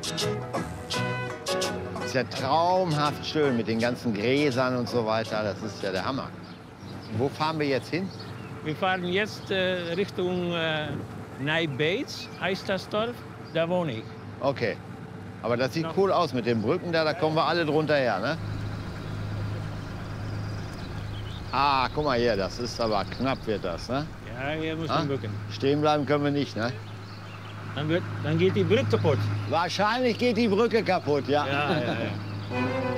Ist ja traumhaft schön mit den ganzen Gräsern und so weiter. Das ist ja der Hammer. Wo fahren wir jetzt hin? Wir fahren jetzt Richtung Nijbeets, heißt das Dorf. Da wohne ich. Okay. Aber das sieht cool aus mit den Brücken da. Da kommen wir alle drunter her, ne? Ah, guck mal hier. Das ist aber knapp, wird das, ne? Ja, hier muss man bücken. Stehen bleiben können wir nicht, ne? Dann geht die Brücke kaputt. Wahrscheinlich geht die Brücke kaputt, ja. Ja, ja, ja.